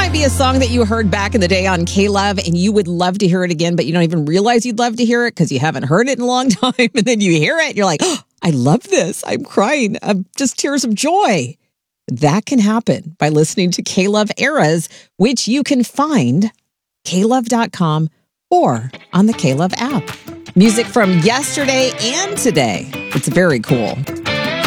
might be a song that you heard back in the day on K-Love and you would love to hear it again, but you don't even realize you'd love to hear it because you haven't heard it in a long time. And then you hear it and you're like, oh, I love this. I'm crying. I'm just tears of joy. That can happen by listening to K-Love Eras, which you can find klove.com or on the K-Love app. Music from yesterday and today. It's very cool.